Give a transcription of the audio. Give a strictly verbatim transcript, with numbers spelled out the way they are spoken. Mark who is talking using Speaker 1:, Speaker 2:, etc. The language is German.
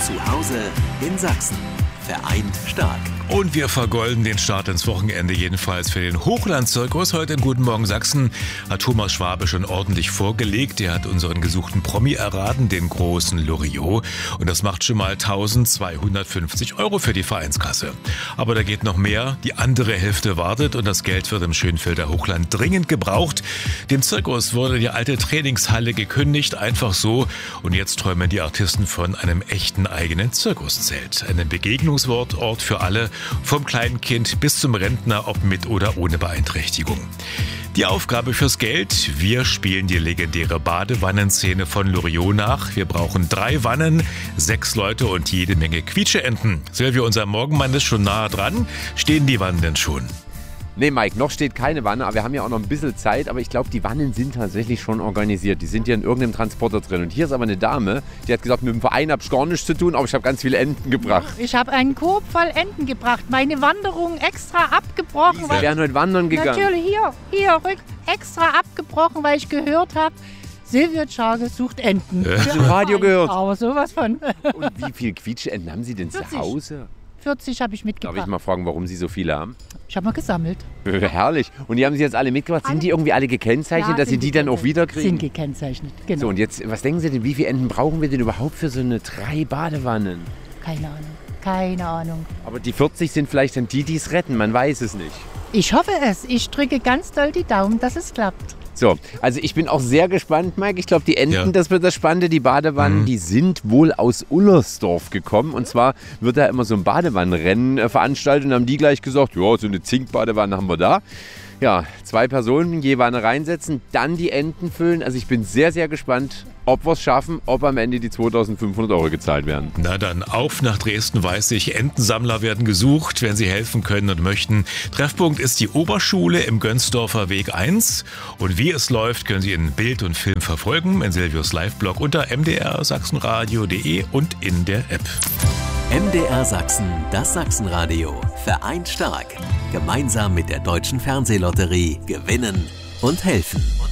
Speaker 1: Zu Hause in Sachsen. Vereint stark.
Speaker 2: Und wir vergolden den Start ins Wochenende, jedenfalls für den Hochland-Zirkus. Heute in Guten Morgen Sachsen hat Thomas Schwabe schon ordentlich vorgelegt. Er hat unseren gesuchten Promi erraten, den großen Loriot. Und das macht schon mal eintausendzweihundertfünfzig Euro für die Vereinskasse. Aber da geht noch mehr. Die andere Hälfte wartet und das Geld wird im Schönfelder Hochland dringend gebraucht. Dem Zirkus wurde die alte Trainingshalle gekündigt, einfach so. Und jetzt träumen die Artisten von einem echten eigenen Zirkuszelt. Einem Begegnungsort für alle, vom kleinen Kind bis zum Rentner, ob mit oder ohne Beeinträchtigung. Die Aufgabe fürs Geld: Wir spielen die legendäre Badewannenszene von Loriot nach. Wir brauchen drei Wannen, sechs Leute und jede Menge Quietscheenten. Silvio, unser Morgenmann, ist schon nahe dran. Stehen die Wannen denn schon?
Speaker 3: Nee, Mike, noch steht keine Wanne, aber wir haben ja auch noch ein bisschen Zeit. Aber ich glaube, die Wannen sind tatsächlich schon organisiert. Die sind ja in irgendeinem Transporter drin. Und hier ist aber eine Dame, die hat gesagt, mit dem Verein habe ich gar nichts zu tun, aber ich habe ganz viele Enten gebracht.
Speaker 4: Ich habe einen Korb voll Enten gebracht. Meine Wanderung extra abgebrochen.
Speaker 3: Wir wären heute wandern gegangen.
Speaker 4: Natürlich, hier, hier, rück, extra abgebrochen, weil ich gehört habe, Silvio Czarge sucht Enten.
Speaker 3: Ja. Hast du im Radio gehört?
Speaker 4: Aber sowas von.
Speaker 3: Und wie viele Quietscheenten haben Sie denn zu Hause?
Speaker 4: vierzig habe ich mitgebracht.
Speaker 3: Darf ich mal fragen, warum Sie so viele haben?
Speaker 4: Ich habe mal gesammelt.
Speaker 3: Herrlich. Und die haben Sie jetzt alle mitgebracht? Sind die irgendwie alle gekennzeichnet,
Speaker 4: Ja,
Speaker 3: dass Sie
Speaker 4: sind
Speaker 3: die dann auch wieder kriegen?
Speaker 4: Sind gekennzeichnet, genau.
Speaker 3: So, und jetzt, was denken Sie denn, wie viele Enten brauchen wir denn überhaupt für so eine drei Badewannen?
Speaker 4: Keine Ahnung, keine Ahnung.
Speaker 3: Aber die vierzig sind vielleicht dann die, die es retten, man weiß es nicht.
Speaker 4: Ich hoffe es. Ich drücke ganz doll die Daumen, dass es klappt.
Speaker 3: So, also ich bin auch sehr gespannt, Mike. Ich glaube, die Enten, ja. das wird das Spannende. Die Badewannen, mhm. die sind wohl aus Ullersdorf gekommen. Und zwar wird da immer so ein Badewannenrennen äh, veranstaltet. Und haben die gleich gesagt, ja, so eine Zinkbadewanne haben wir da. Ja, zwei Personen, je Wanne reinsetzen, dann die Enten füllen. Also ich bin sehr, sehr gespannt, ob wir es schaffen, ob am Ende die zweitausendfünfhundert Euro gezahlt werden.
Speaker 2: Na dann auf nach Dresden, weiß ich. Entensammler werden gesucht, wenn sie helfen können und möchten. Treffpunkt ist die Oberschule im Gönsdorfer Weg eins. Und wie es läuft, können Sie in Bild und Film verfolgen, in Silvios Live-Blog unter m d r sachsenradio punkt d e und in der App.
Speaker 1: M D R Sachsen, das Sachsenradio. Vereint stark. Gemeinsam mit der Deutschen Fernsehlotterie gewinnen und helfen.